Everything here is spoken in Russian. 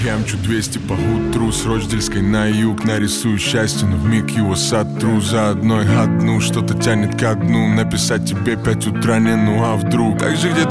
Я мчу 200 по утру с Рочдельской на юг. Нарисую счастье, но вмиг его сотру. За одной одну что-то тянет ко дну. Написать тебе 5 утра не, ну а вдруг. Так же где-то